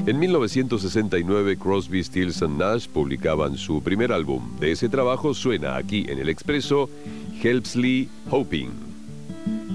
En 1969, Crosby, Stills Nash publicaban su primer álbum. De ese trabajo suena aquí en El Expreso, Helpsley Hoping.